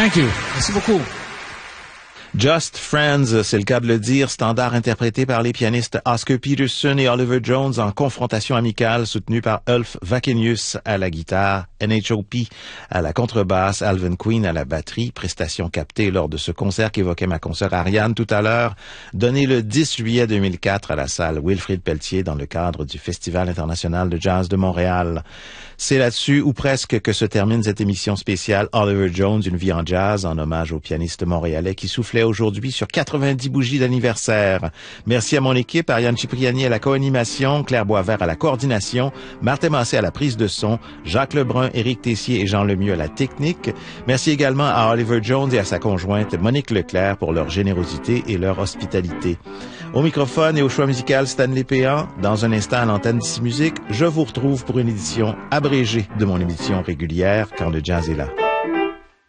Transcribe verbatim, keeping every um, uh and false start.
Thank you. Merci beaucoup. Just Friends, c'est le cas de le dire, standard interprété par les pianistes Oscar Peterson et Oliver Jones en confrontation amicale soutenue par Ulf Wakenius à la guitare, N H O P à la contrebasse, Alvin Queen à la batterie, prestation captée lors de ce concert qu'évoquait ma consoeur Ariane tout à l'heure, donné le dix juillet deux mille quatre à la salle Wilfrid Pelletier dans le cadre du Festival international de jazz de Montréal. C'est là-dessus, ou presque, que se termine cette émission spéciale Oliver Jones, une vie en jazz, en hommage au pianiste montréalais qui soufflait aujourd'hui sur quatre-vingt-dix bougies d'anniversaire. Merci à mon équipe, Ariane Cipriani à la co-animation, Claire Boisvert à la coordination, Martin Massé à la prise de son, Jacques Lebrun, Éric Tessier et Jean Lemieux à la technique. Merci également à Oliver Jones et à sa conjointe Monique Leclerc pour leur générosité et leur hospitalité. Au microphone et au choix musical, Stanley Péan. Dans un instant, à l'antenne d'Ici Musique, je vous retrouve pour une édition abrégée de mon émission régulière quand le jazz est là.